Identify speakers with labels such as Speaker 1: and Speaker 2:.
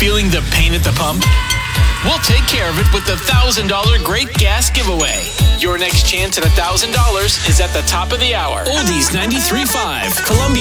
Speaker 1: Feeling the pain at the pump? We'll take care of it with the $1,000 Great Gas Giveaway. Your next chance at $1,000 is at the top of the hour. Oldies 93.5, Columbia.